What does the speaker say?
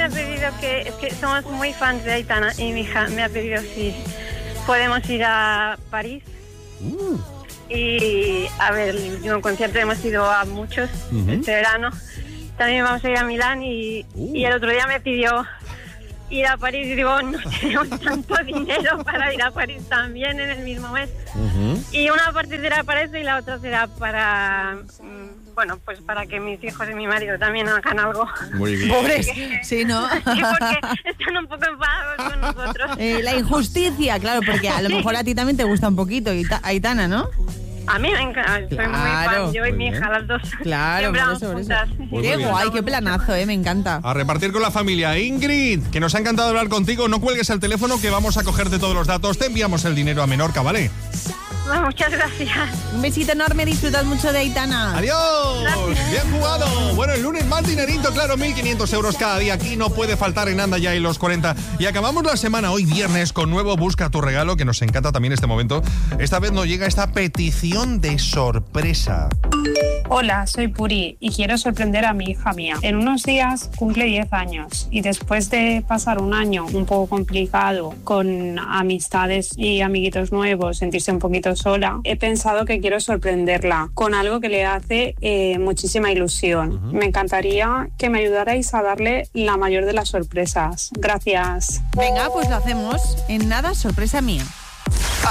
ha pedido es que somos muy fans de Aitana y mi hija me ha pedido si podemos ir a París. Y a ver, el último concierto hemos ido a muchos este verano. También vamos a ir a Milán y el otro día me pidió ir a París y digo, no tenemos tanto dinero para ir a París también en el mismo mes. Y una parte será para eso y la otra será para, bueno, pues para que mis hijos y mi marido también hagan algo. Muy bien. Pobres, sí, ¿no? Sí, porque están un poco enfadados con nosotros. La injusticia, claro, porque a lo mejor a ti también te gusta un poquito, Aitana, ¿no? A mí me encanta, soy muy fan, yo y mi hija, las dos. Claro, siempre por vamos eso. juntas. Pues Qué muy bien. guay, qué planazo, me encanta. A repartir con la familia. Ingrid, que nos ha encantado hablar contigo. No cuelgues el teléfono, que vamos a cogerte todos los datos. Te enviamos el dinero a Menorca, ¿vale? Bueno, muchas gracias. Un besito enorme, disfrutad mucho de Aitana. ¡Adiós! Gracias. ¡Bien jugado! Bueno, el lunes más dinerito, claro, 1.500 euros cada día. Aquí no puede faltar en Anda Ya y los 40. Y acabamos la semana hoy viernes con nuevo Busca tu regalo, que nos encanta también este momento. Esta vez nos llega esta petición de sorpresa. Hola, soy Puri y quiero sorprender a mi hija mía. En unos días cumple 10 años y después de pasar un año un poco complicado con amistades y amiguitos nuevos, sentirse un poquito sola, he pensado que quiero sorprenderla con algo que le hace muchísima ilusión. Me encantaría que me ayudarais a darle la mayor de las sorpresas. Gracias. Venga, pues lo hacemos. En nada, sorpresa mía.